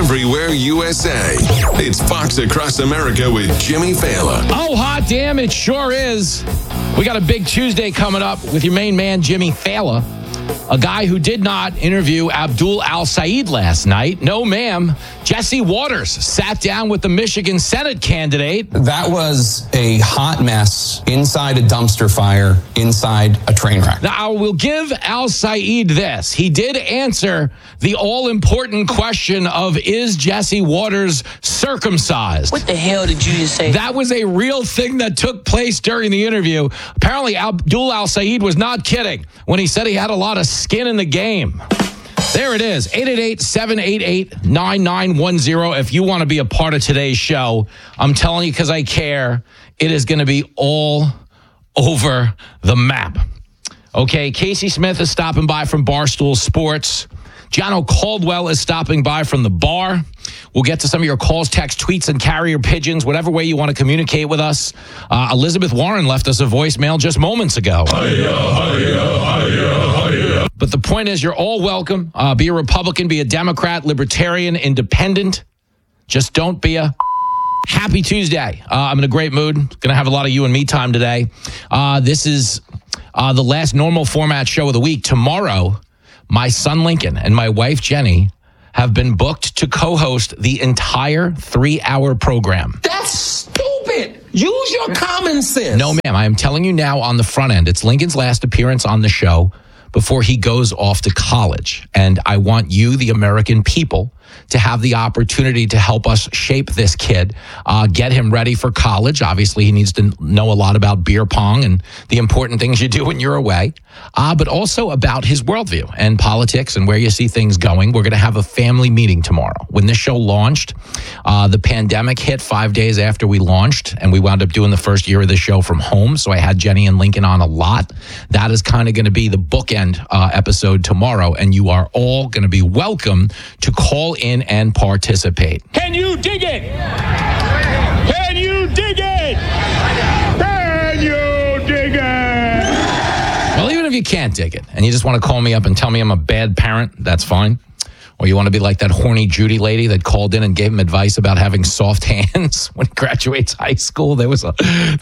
everywhere USA. It's Fox Across America with Jimmy Failla. Oh, hot damn, it sure is. We got a big Tuesday coming up with your main man, Jimmy Failla, a guy who did not interview Abdul Al-Sayed last night. No, ma'am. Jesse Waters sat down with the Michigan Senate candidate. That was a hot mess inside a dumpster fire, inside a train wreck. Now, I will give Al-Sayed this. He did answer the all-important question of, is Jesse Waters circumcised? What the hell did you just say? That was a real thing that took place during the interview. Apparently, Abdul Al-Sayed was not kidding when he said he had a lot of skin in the game. There it is, 888-788-9910. If you want to be a part of today's show, I'm telling you because I care, it is going to be all over the map. Okay, Casey Smith is stopping by from Barstool Sports. Jono Caldwell is stopping by from the bar. We'll get to some of your calls, texts, tweets, and carrier pigeons, whatever way you want to communicate with us. Elizabeth Warren left us a voicemail just moments ago. But the point is, you're all welcome. Be a Republican, be a Democrat, Libertarian, Independent. Just don't be a... Happy Tuesday. I'm in a great mood. Going to have a lot of you and me time today. This is the last normal format show of the week. Tomorrow, my son Lincoln and my wife Jenny have been booked to co-host the entire 3-hour program. That's stupid. Use your common sense. No, ma'am. I am telling you now on the front end. It's Lincoln's last appearance on the show before he goes off to college. And I want you, the American people, to have the opportunity to help us shape this kid, get him ready for college. Obviously, he needs to know a lot about beer pong and the important things you do when you're away, but also about his worldview and politics and where you see things going. We're going to have a family meeting tomorrow. When this show launched, the pandemic hit 5 days after we launched, and we wound up doing the first year of the show from home. So I had Jenny and Lincoln on a lot. That is kind of going to be the bookend episode tomorrow, and you are all going to be welcome to call in and participate. Can you dig it? Can you dig it? Can you dig it? Well, even if you can't dig it and you just want to call me up and tell me I'm a bad parent, that's fine. Or you want to be like that horny Judy lady that called in and gave him advice about having soft hands when he graduates high school. There was a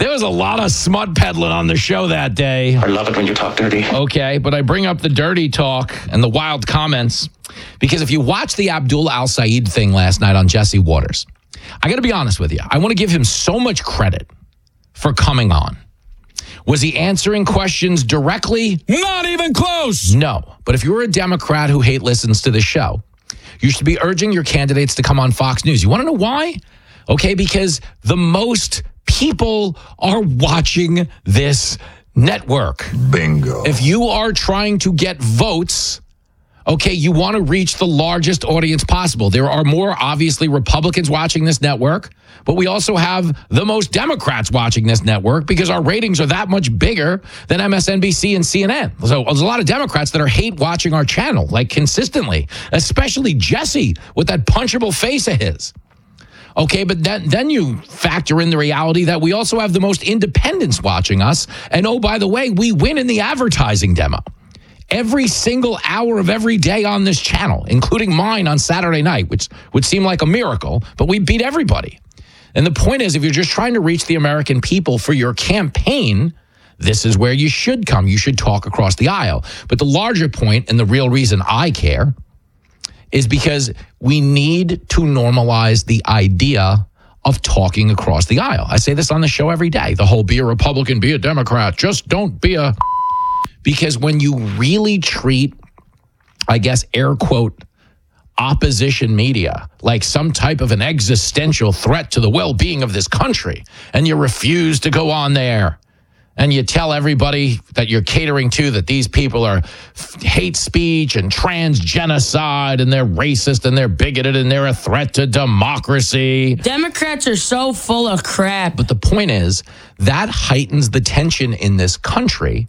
lot of smut peddling on the show that day. I love it when you talk dirty. Okay, but I bring up the dirty talk and the wild comments because if you watch the Abdul Al-Sayed thing last night on Jesse Waters, I got to be honest with you. I want to give him so much credit for coming on. Was he answering questions directly? Not even close. No. But if you're a Democrat who listens to the show, you should be urging your candidates to come on Fox News. You want to know why? Okay, because the most people are watching this network. Bingo. If you are trying to get votes, okay, you want to reach the largest audience possible. There are more, obviously, Republicans watching this network, but we also have the most Democrats watching this network because our ratings are that much bigger than MSNBC and CNN. So there's a lot of Democrats that hate watching our channel, like consistently, especially Jesse with that punchable face of his. Okay, but then you factor in the reality that we also have the most independents watching us. And oh, by the way, we win in the advertising demo. Every single hour of every day on this channel, including mine on Saturday night, which would seem like a miracle, but we beat everybody. And the point is, if you're just trying to reach the American people for your campaign, this is where you should come. You should talk across the aisle. But the larger point, and the real reason I care, is because we need to normalize the idea of talking across the aisle. I say this on the show every day. The whole be a Republican, be a Democrat, just don't be a... Because when you really treat, I guess, air quote, opposition media like some type of an existential threat to the well-being of this country, and you refuse to go on there, and you tell everybody that you're catering to that these people are hate speech and transgenocide, and they're racist, and they're bigoted, and they're a threat to democracy. Democrats are so full of crap. But the point is, that heightens the tension in this country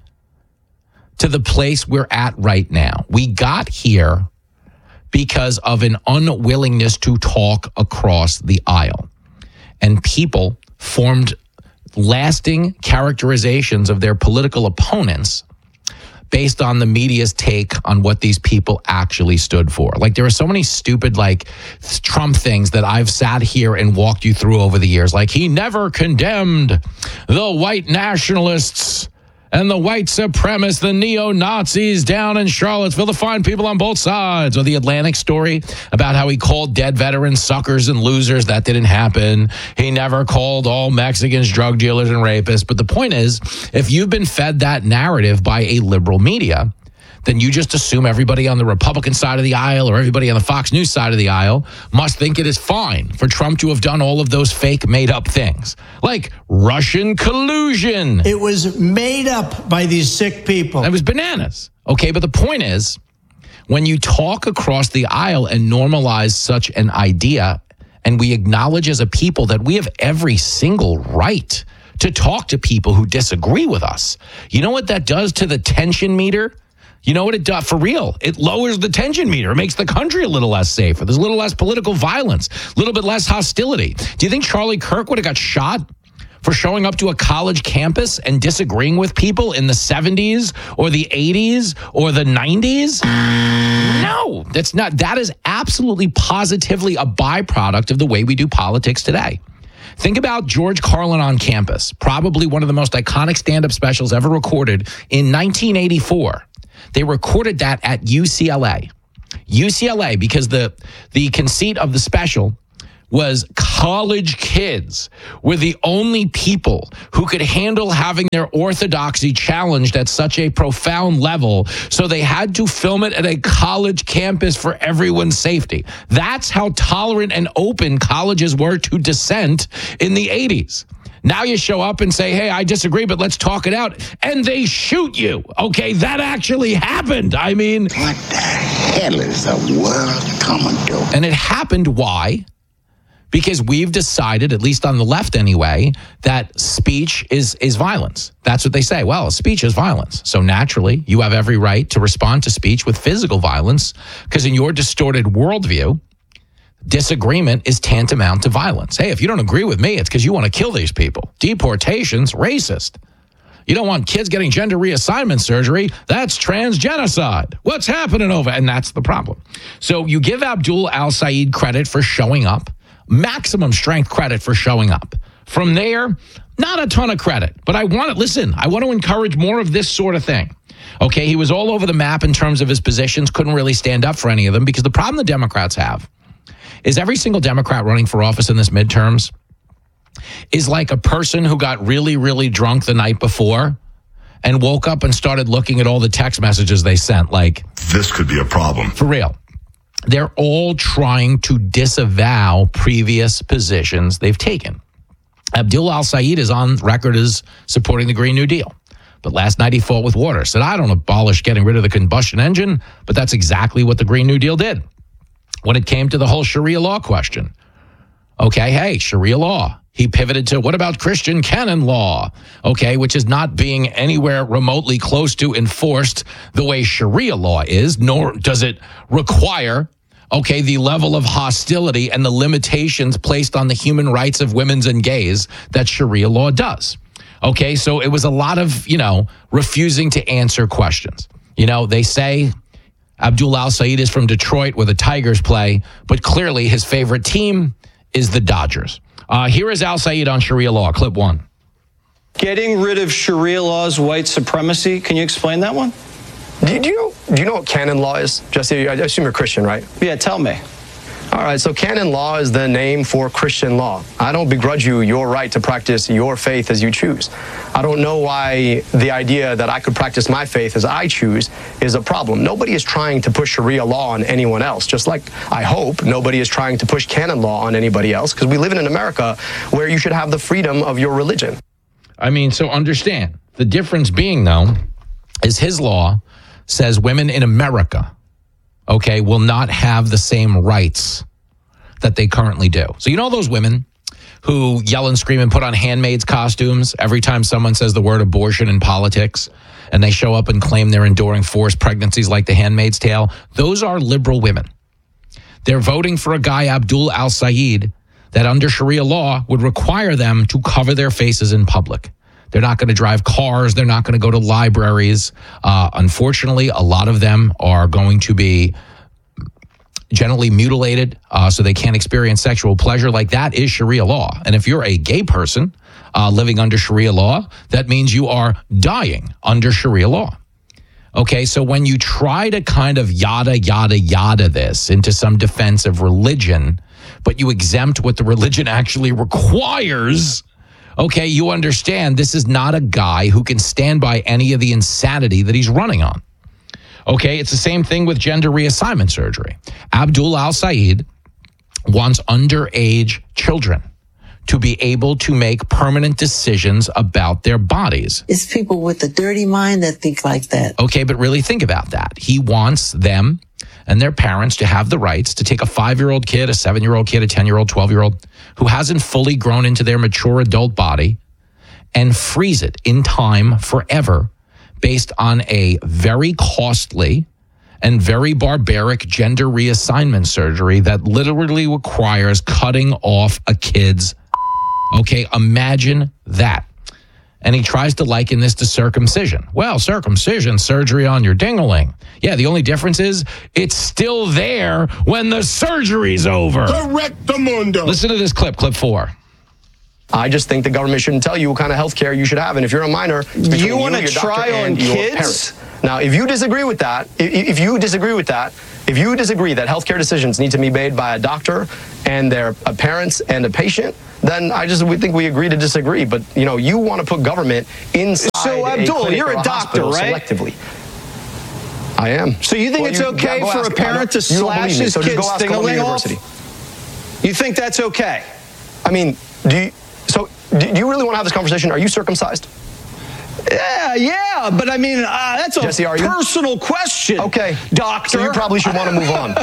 to the place we're at right now. We got here because of an unwillingness to talk across the aisle. And people formed lasting characterizations of their political opponents based on the media's take on what these people actually stood for. Like, there are so many stupid, like, Trump things that I've sat here and walked you through over the years. Like, he never condemned the white nationalists and the white supremacists, the neo-Nazis down in Charlottesville, the fine people on both sides. Or the Atlantic story about how he called dead veterans suckers and losers. That didn't happen. He never called all Mexicans drug dealers and rapists. But the point is, if you've been fed that narrative by a liberal media, then you just assume everybody on the Republican side of the aisle or everybody on the Fox News side of the aisle must think it is fine for Trump to have done all of those fake made-up things, like Russian collusion. It was made up by these sick people. It was bananas. Okay, but the point is, when you talk across the aisle and normalize such an idea, and we acknowledge as a people that we have every single right to talk to people who disagree with us, you know what that does to the tension meter? You know what it does? For real, it lowers the tension meter. It makes the country a little less safer. There's a little less political violence, a little bit less hostility. Do you think Charlie Kirk would have got shot for showing up to a college campus and disagreeing with people in the 70s or the 80s or the 90s? No, that's not. That is absolutely positively a byproduct of the way we do politics today. Think about George Carlin on campus, probably one of the most iconic stand-up specials ever recorded in 1984. They recorded that at UCLA. UCLA, because the conceit of the special was college kids were the only people who could handle having their orthodoxy challenged at such a profound level, so they had to film it at a college campus for everyone's safety. That's how tolerant and open colleges were to dissent in the 80s. Now you show up and say, hey, I disagree, but let's talk it out. And they shoot you. Okay, that actually happened. I mean, what the hell is the world coming to? And it happened. Why? Because we've decided, at least on the left anyway, that speech is violence. That's what they say. Well, speech is violence. So naturally, you have every right to respond to speech with physical violence, because in your distorted worldview, disagreement is tantamount to violence. Hey, if you don't agree with me, it's because you want to kill these people. Deportation's racist. You don't want kids getting gender reassignment surgery. That's transgenocide. What's happening over? And that's the problem. So you give Abdul al-Sayed credit for showing up, maximum strength credit for showing up. From there, not a ton of credit. But I want to encourage more of this sort of thing. Okay, he was all over the map in terms of his positions, couldn't really stand up for any of them, because the problem the Democrats have is every single Democrat running for office in this midterms is like a person who got really, really drunk the night before and woke up and started looking at all the text messages they sent. Like, this could be a problem. For real. They're all trying to disavow previous positions they've taken. Abdul al-Sayed is on record as supporting the Green New Deal. But last night he fought with water. Said, I don't abolish getting rid of the combustion engine, but that's exactly what the Green New Deal did. When it came to the whole Sharia law question. Okay, hey, Sharia law. He pivoted to, what about Christian canon law? Okay, which is not being anywhere remotely close to enforced the way Sharia law is, nor does it require, okay, the level of hostility and the limitations placed on the human rights of women and gays that Sharia law does. Okay, so it was a lot of, refusing to answer questions. They say Abdul al-Sayed is from Detroit, where the Tigers play, but clearly his favorite team is the Dodgers. Here is al-Sayed on Sharia law, clip 1. Getting rid of Sharia law's white supremacy. Can you explain that one? Do you know what canon law is? Jesse, I assume you're Christian, right? Yeah, tell me. All right, so canon law is the name for Christian law. I don't begrudge you your right to practice your faith as you choose. I don't know why the idea that I could practice my faith as I choose is a problem. Nobody is trying to push Sharia law on anyone else, just like I hope nobody is trying to push canon law on anybody else, because we live in an America where you should have the freedom of your religion. I mean, so understand, the difference being, though, is his law says women in America, okay, will not have the same rights that they currently do. So those women who yell and scream and put on handmaids costumes every time someone says the word abortion in politics, and they show up and claim they're enduring forced pregnancies like the Handmaid's Tale, those are liberal women. They're voting for a guy, Abdul al-Sayed, that under Sharia law would require them to cover their faces in public. They're not going to drive cars. They're not going to go to libraries. Unfortunately, a lot of them are going to be genitally mutilated so they can't experience sexual pleasure. Like, that is Sharia law. And if you're a gay person living under Sharia law, that means you are dying under Sharia law. Okay, so when you try to kind of yada this into some defense of religion, but you exempt what the religion actually requires, okay, you understand this is not a guy who can stand by any of the insanity that he's running on. Okay, it's the same thing with gender reassignment surgery. Abdul Al-Sayed wants underage children to be able to make permanent decisions about their bodies. It's people with a dirty mind that think like that. Okay, but really think about that. He wants them and their parents to have the rights to take a 5-year-old kid, a 7-year-old kid, a 10-year-old, 12-year-old who hasn't fully grown into their mature adult body and freeze it in time forever based on a very costly and very barbaric gender reassignment surgery that literally requires cutting off a kid's. Okay, imagine that. And he tries to liken this to circumcision. Well, circumcision, surgery on your ding-a-ling. Yeah, the only difference is it's still there when the surgery's over. Correctamundo. Listen to this clip 4. I just think the government shouldn't tell you what kind of health care you should have. And if you're a minor, it's between you want to try on kids? Now, if you disagree with that, if you disagree that health care decisions need to be made by a doctor and their parents and a patient, then we think we agree to disagree. But, you want to put government inside. So, Abdul, you're a doctor, right? Selectively. I am. So you think it's okay for a parent to slash his kid's ding-a-ling off? You think that's okay? I mean, do you really want to have this conversation? Are you circumcised? Yeah, but I mean, that's a Jesse, personal question. Okay, doctor. So you probably should want to move on.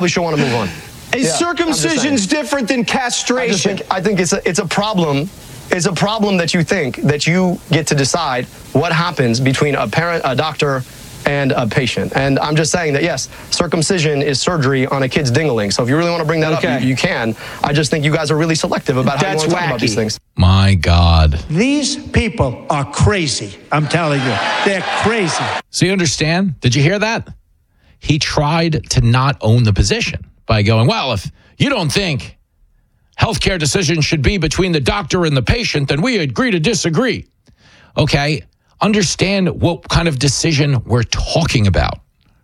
Is circumcision's different than castration? I think it's a problem. It's a problem that you think that you get to decide what happens between a parent, a doctor, and a patient. And I'm just saying that, yes, circumcision is surgery on a kid's ding-a-ling. So if you really want to bring that up, you can. I just think you guys are really selective about how you want to talk about these things. My God. These people are crazy. I'm telling you, they're crazy. So you understand? Did you hear that? He tried to not own the position by going, well, if you don't think healthcare decisions should be between the doctor and the patient, then we agree to disagree. Okay. Understand what kind of decision we're talking about.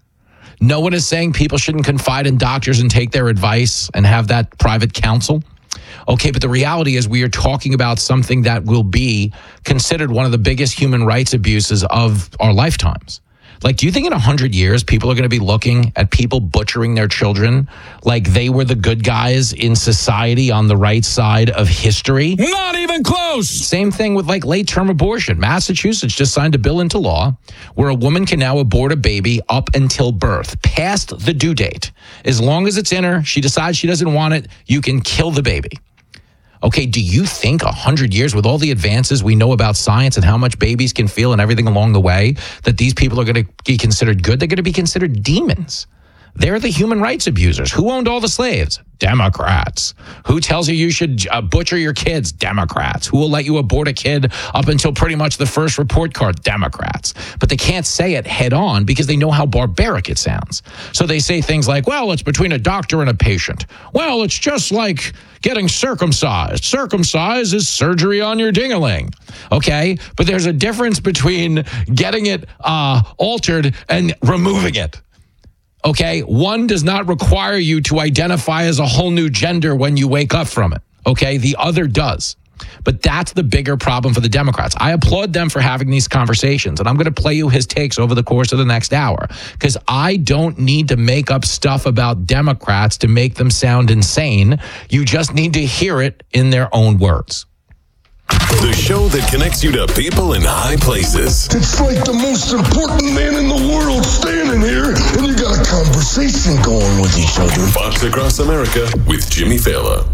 No one is saying people shouldn't confide in doctors and take their advice and have that private counsel. Okay, but the reality is we are talking about something that will be considered one of the biggest human rights abuses of our lifetimes. Like, do you think in 100 years, people are going to be looking at people butchering their children like they were the good guys in society on the right side of history? Not even close. Same thing with like late-term abortion. Massachusetts just signed a bill into law where a woman can now abort a baby up until birth, past the due date. As long as it's in her, she decides she doesn't want it, you can kill the baby. Okay, do you think 100 years with all the advances we know about science and how much babies can feel and everything along the way, that these people are going to be considered good? They're going to be considered demons. They're the human rights abusers. Who owned all the slaves? Democrats. Who tells you should butcher your kids? Democrats. Who will let you abort a kid up until pretty much the first report card? Democrats. But they can't say it head on because they know how barbaric it sounds. So they say things like, well, it's between a doctor and a patient. Well, it's just like getting circumcised. Circumcised is surgery on your ding-a-ling. Okay? But there's a difference between getting it altered and removing it. Okay, one does not require you to identify as a whole new gender when you wake up from it. Okay, the other does. But that's the bigger problem for the Democrats. I applaud them for having these conversations, and I'm going to play you his takes over the course of the next hour, because I don't need to make up stuff about Democrats to make them sound insane. You just need to hear it in their own words. The show that connects you to people in high places. It's like the most important man in the world standing here, and you got a conversation going with each other. Fox Across America with Jimmy Fallon.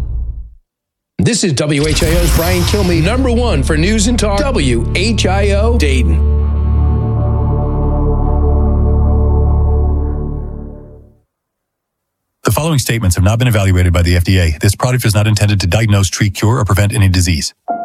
This is WHIO's Brian Kilmeade, #1 for news and talk. WHIO Dayton. The following statements have not been evaluated by the FDA. This product is not intended to diagnose, treat, cure, or prevent any disease.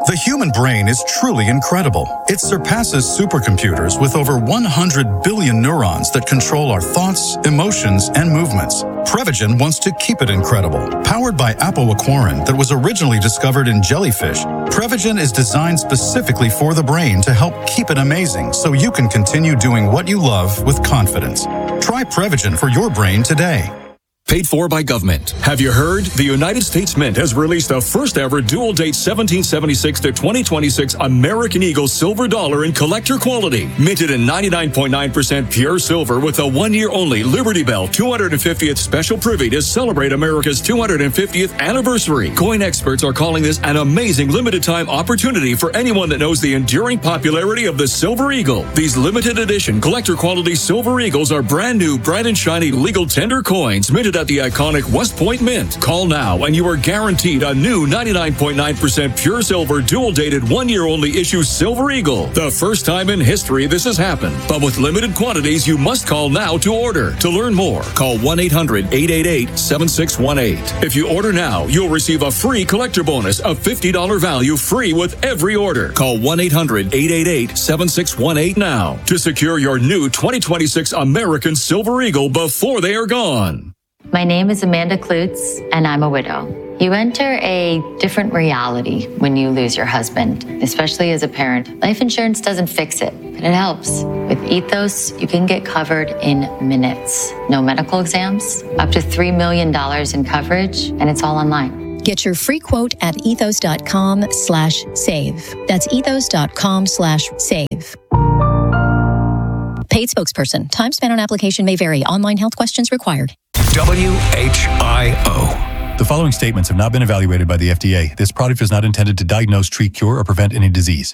The human brain is truly incredible. It surpasses supercomputers with over 100 billion neurons that control our thoughts, emotions, and movements. Prevagen wants to keep it incredible. Powered by apoaquarin that was originally discovered in jellyfish, Prevagen is designed specifically for the brain to help keep it amazing so you can continue doing what you love with confidence. Try Prevagen for your brain today. Paid for by government. Have you heard? The United States Mint has released the first ever dual date 1776 to 2026 American Eagle silver dollar in collector quality. Minted in 99.9% pure silver with a 1-year only Liberty Bell 250th special privy to celebrate America's 250th anniversary. Coin experts are calling this an amazing limited time opportunity for anyone that knows the enduring popularity of the Silver Eagle. These limited edition collector quality Silver Eagles are brand new, bright and shiny legal tender coins minted at the iconic West Point Mint. Call now and you are guaranteed a new 99.9% pure silver dual dated 1-year only issue Silver Eagle. The first time in history this has happened. But with limited quantities, you must call now to order. To learn more, call 1-800-888-7618. If you order now, you'll receive a free collector bonus of $50 value free with every order. Call 1-800-888-7618 now to secure your new 2026 American Silver Eagle before they are gone. My name is Amanda Klutz, and I'm a widow. You enter a different reality when you lose your husband, especially as a parent. Life insurance doesn't fix it, but it helps. With Ethos, you can get covered in minutes. No medical exams, up to $3 million in coverage, and it's all online. Get your free quote at ethos.com/save. That's ethos.com/save. Paid spokesperson. Time spent on application may vary. Online health questions required. WHIO. The following statements have not been evaluated by the FDA. This product is not intended to diagnose, treat, cure, or prevent any disease.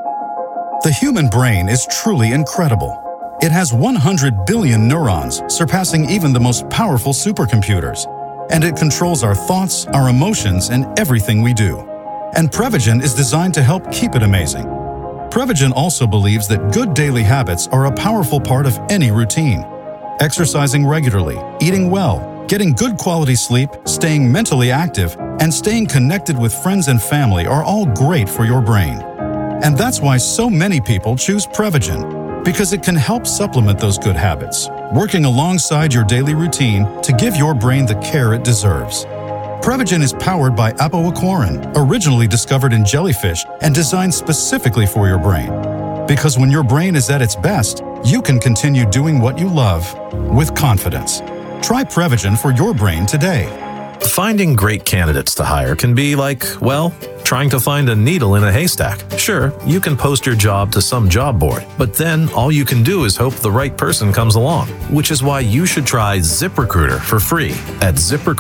The human brain is truly incredible. It has 100 billion neurons, surpassing even the most powerful supercomputers. And it controls our thoughts, our emotions, and everything we do. And Prevagen is designed to help keep it amazing. Prevagen also believes that good daily habits are a powerful part of any routine. Exercising regularly, eating well, getting good quality sleep, staying mentally active, and staying connected with friends and family are all great for your brain. And that's why so many people choose Prevagen, because it can help supplement those good habits, working alongside your daily routine to give your brain the care it deserves. Prevagen is powered by apoaquarin, originally discovered in jellyfish and designed specifically for your brain. Because when your brain is at its best, you can continue doing what you love with confidence. Try Prevagen for your brain today. Finding great candidates to hire can be like, well, trying to find a needle in a haystack. Sure, you can post your job to some job board, but then all you can do is hope the right person comes along, which is why you should try ZipRecruiter for free at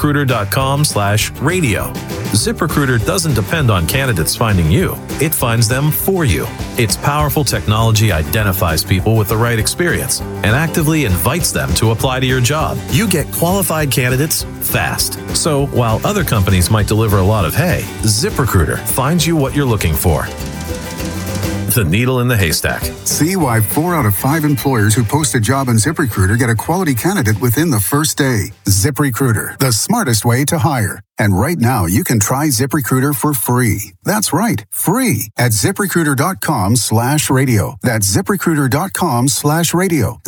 ZipRecruiter.com/radio. ZipRecruiter doesn't depend on candidates finding you. It finds them for you. Its powerful technology identifies people with the right experience and actively invites them to apply to your job. You get qualified candidates fast. So while other companies might deliver a lot of hay, ZipRecruiter finds you what you're looking for. The needle in the haystack. See why 4 out of 5 employers who post a job on ZipRecruiter get a quality candidate within the first day. ZipRecruiter, the smartest way to hire. And right now, you can try ZipRecruiter for free. That's right, free at ZipRecruiter.com/radio. That's ZipRecruiter.com/radio.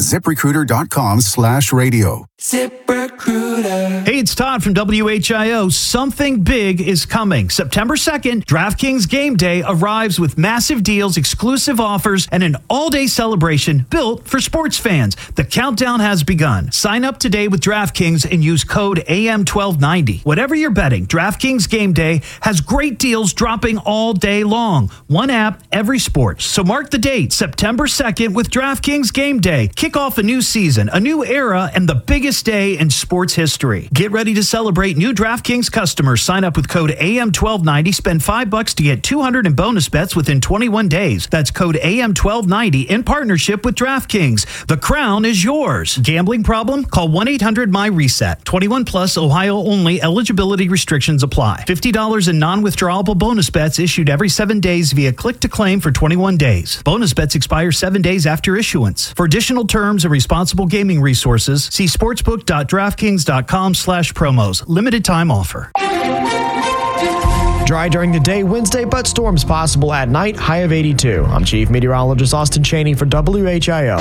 ZipRecruiter.com/radio. ZipRecruiter. Hey, it's Todd from WHIO. Something big is coming. September 2nd, DraftKings Game Day arrives with massive deals, exclusive offers, and an all-day celebration built for sports fans. The countdown has begun. Sign up today with DraftKings and use code AM1290. Whatever you're betting, DraftKings Game Day has great deals dropping all day long. One app, every sport. So mark the date, September 2nd with DraftKings Game Day. Kick off a new season, a new era, and the biggest day in sports history. Get ready to celebrate new DraftKings customers. Sign up with code AM1290. Spend $5 to get 200 in bonus bets within 21 days. That's code AM1290 in partnership with DraftKings. The crown is yours. Gambling problem? Call 1-800-MY-RESET. 21 plus, Ohio only. Eligibility restrictions apply. $50 in non-withdrawable bonus bets issued every 7 days via click to claim for 21 days. Bonus bets expire 7 days after issuance. For additional terms and responsible gaming resources, see sportsbook.draftkings.com/promos. Limited time offer. Dry during the day Wednesday, but storms possible at night, high of 82. I'm Chief Meteorologist Austin Cheney for WHIO.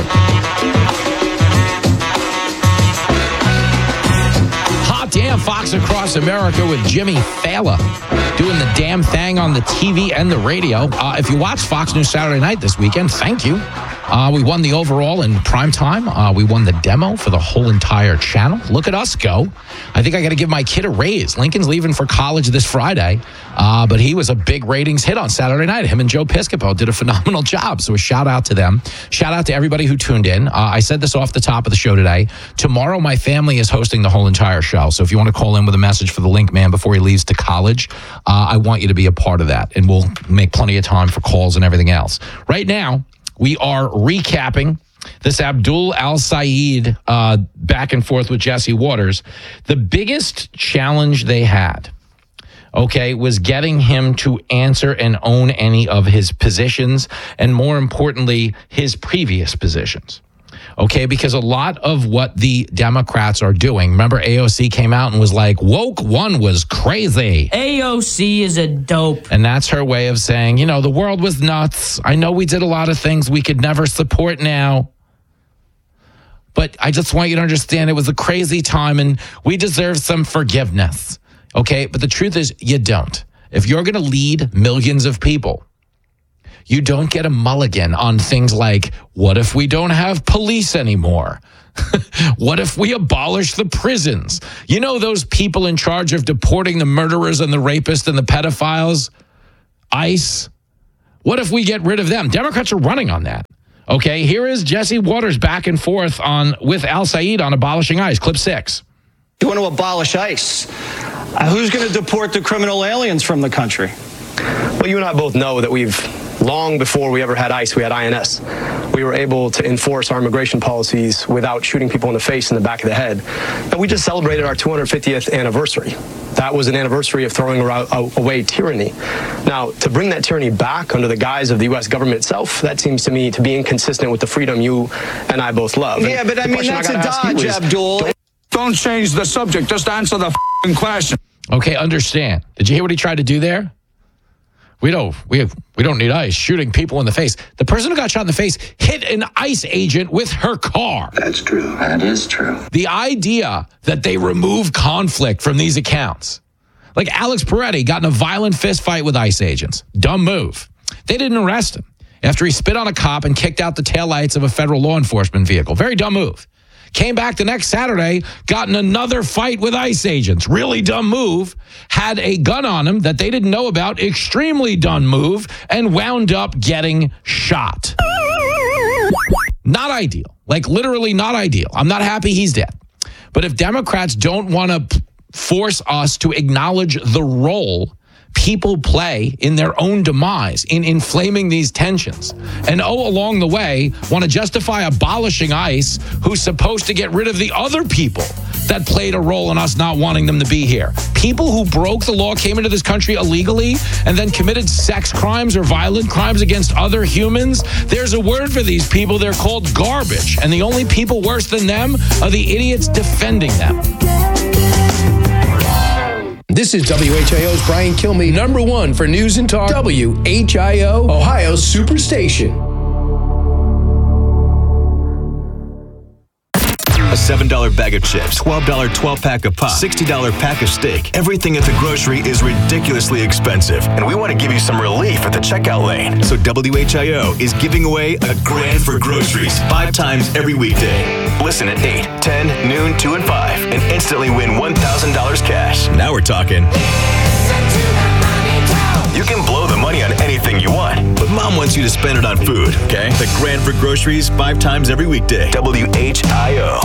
Hot damn Fox Across America with Jimmy Fallon doing the damn thing on the TV and the radio. If you watch Fox News Saturday Night this weekend, thank you. We won the overall in prime time. We won the demo for the whole entire channel. Look at us go. I think I got to give my kid a raise. Lincoln's leaving for college this Friday, but he was a big ratings hit on Saturday night. Him and Joe Piscopo did a phenomenal job, so a shout out to them. Shout out to everybody who tuned in. I said this off the top of the show today. Tomorrow, my family is hosting the whole entire show, so if you want to call in with a message for the Link Man before he leaves to college, I want you to be a part of that, and we'll make plenty of time for calls and everything else. Right now, we are recapping this Abdul Al-Sayed back and forth with Jesse Waters. The biggest challenge they had, was getting him to answer and own any of his positions, and more importantly, his previous positions. Because a lot of what the Democrats are doing, remember AOC came out and was like, woke one was crazy. AOC is a dope. And that's her way of saying, the world was nuts. I know we did a lot of things we could never support now. But I just want you to understand it was a crazy time and we deserve some forgiveness. But the truth is you don't. If you're going to lead millions of people, you don't get a mulligan on things like, what if we don't have police anymore? What if we abolish the prisons? Those people in charge of deporting the murderers and the rapists and the pedophiles? ICE? What if we get rid of them? Democrats are running on that. Here is Jesse Waters back and forth with Al-Sayed on abolishing ICE. Clip 6. You want to abolish ICE? Who's going to deport the criminal aliens from the country? Well, you and I both know that long before we ever had ICE, we had INS. We were able to enforce our immigration policies without shooting people in the face and the back of the head. And we just celebrated our 250th anniversary. That was an anniversary of throwing away tyranny. Now, to bring that tyranny back under the guise of the U.S. government itself, that seems to me to be inconsistent with the freedom you and I both love. Yeah, but I mean, that's a dodge, Abdul. Don't change the subject. Just answer the question. Understand. Did you hear what he tried to do there? We don't need ICE shooting people in the face. The person who got shot in the face hit an ICE agent with her car. That's true. That is true. The idea that they remove conflict from these accounts. Like Alex Peretti got in a violent fist fight with ICE agents. Dumb move. They didn't arrest him after he spit on a cop and kicked out the taillights of a federal law enforcement vehicle. Very dumb move. Came back the next Saturday, got in another fight with ICE agents. Really dumb move. Had a gun on him that they didn't know about. Extremely dumb move. And wound up getting shot. Not ideal. Like literally not ideal. I'm not happy he's dead. But if Democrats don't want to force us to acknowledge the role people play in their own demise, in inflaming these tensions. And along the way, want to justify abolishing ICE, who's supposed to get rid of the other people that played a role in us not wanting them to be here. People who broke the law, came into this country illegally, and then committed sex crimes or violent crimes against other humans. There's a word for these people. They're called garbage. And the only people worse than them are the idiots defending them. This is WHIO's Brian Kilmeade, number one for news and talk. WHIO, Ohio's Superstation. A $7 bag of chips, $12 12-pack of pop, $60 pack of steak. Everything at the grocery is ridiculously expensive, and we want to give you some relief at the checkout lane. So WHIO is giving away a grand for groceries 5 times every weekday. Listen at 8, 10, noon, 2, and 5, and instantly win $1,000 cash. Now we're talking. You can blow the money on anything you want, but Mom wants you to spend it on food, okay? The grand for groceries 5 times every weekday. WHIO.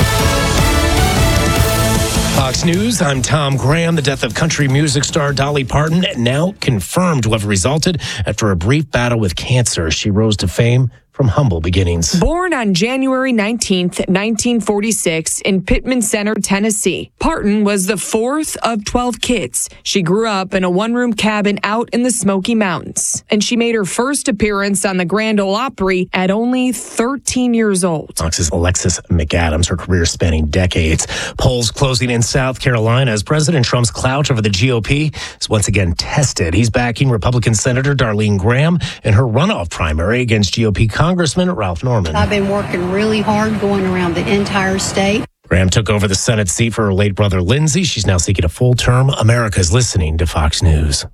Fox News, I'm Tom Graham. The death of country music star Dolly Parton now confirmed to have resulted after a brief battle with cancer. She rose to fame from humble beginnings. Born on January 19th, 1946 in Pittman Center, Tennessee, Parton was the fourth of 12 kids. She grew up in a one-room cabin out in the Smoky Mountains, and she made her first appearance on the Grand Ole Opry at only 13 years old. Fox's Alexis McAdams, her career spanning decades. Polls closing in South Carolina as President Trump's clout over the GOP is once again tested. He's backing Republican Senator Darlene Graham in her runoff primary against GOP Congressman Ralph Norman. I've been working really hard going around the entire state. Graham took over the Senate seat for her late brother Lindsey. She's now seeking a full term. America's listening to Fox News.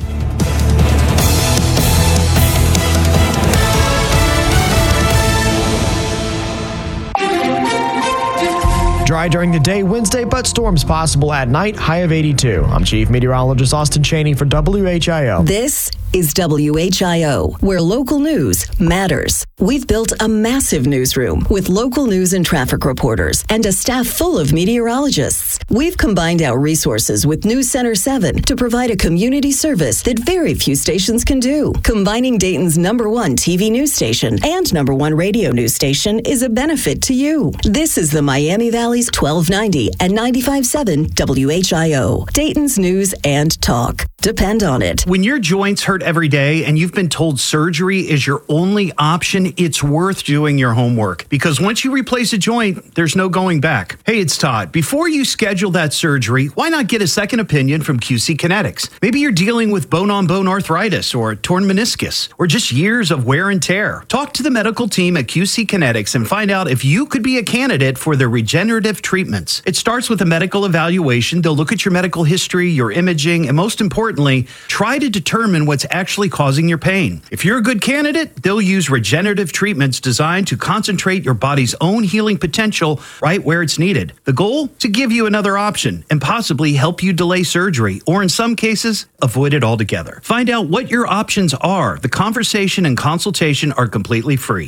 Dry during the day Wednesday, but storms possible at night, high of 82. I'm Chief Meteorologist Austin Chaney for WHIO. This is WHIO, where local news matters. We've built a massive newsroom with local news and traffic reporters and a staff full of meteorologists. We've combined our resources with News Center 7 to provide a community service that very few stations can do. Combining Dayton's #1 TV news station and #1 radio news station is a benefit to you. This is the Miami Valley's 1290 and 95.7 WHIO, Dayton's news and talk. Depend on it. When your joints hurt every day and you've been told surgery is your only option, it's worth doing your homework, because once you replace a joint, there's no going back. Hey, it's Todd. Before you schedule that surgery, why not get a second opinion from QC Kinetics? Maybe you're dealing with bone-on-bone arthritis or a torn meniscus or just years of wear and tear. Talk to the medical team at QC Kinetics and find out if you could be a candidate for their regenerative treatments. It starts with a medical evaluation. They'll look at your medical history, your imaging, and most importantly, try to determine what's actually causing your pain. If you're a good candidate, they'll use regenerative treatments designed to concentrate your body's own healing potential right where it's needed. The goal? To give you another option and possibly help you delay surgery, or in some cases, avoid it altogether. Find out what your options are. The conversation and consultation are completely free.